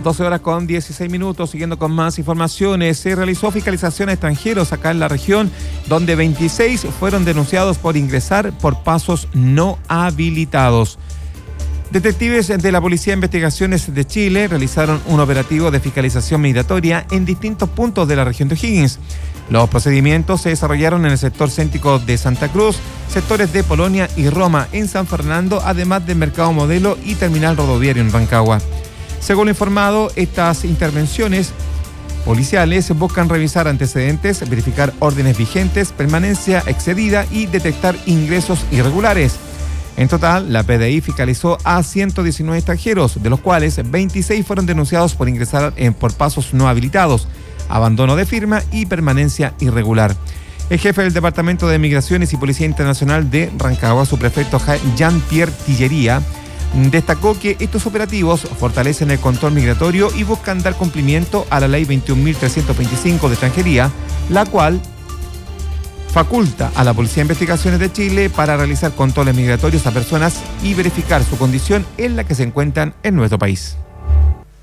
12 horas con 16 minutos, siguiendo con más informaciones. Se realizó fiscalización a extranjeros acá en la región, donde 26 fueron denunciados por ingresar por pasos no habilitados. Detectives de la Policía de Investigaciones de Chile realizaron un operativo de fiscalización migratoria en distintos puntos de la región de O'Higgins. Los procedimientos se desarrollaron en el sector céntrico de Santa Cruz, sectores de Polonia y Roma en San Fernando, además del Mercado Modelo y Terminal Rodoviario en Rancagua. Según lo informado, estas intervenciones policiales buscan revisar antecedentes, verificar órdenes vigentes, permanencia excedida y detectar ingresos irregulares. En total, la PDI fiscalizó a 119 extranjeros, de los cuales 26 fueron denunciados por ingresar por pasos no habilitados, abandono de firma y permanencia irregular. El jefe del Departamento de Migraciones y Policía Internacional de Rancagua, subprefecto Jean-Pierre Tillería, destacó que estos operativos fortalecen el control migratorio y buscan dar cumplimiento a la Ley 21.325 de extranjería, la cual faculta a la Policía de Investigaciones de Chile para realizar controles migratorios a personas y verificar su condición en la que se encuentran en nuestro país.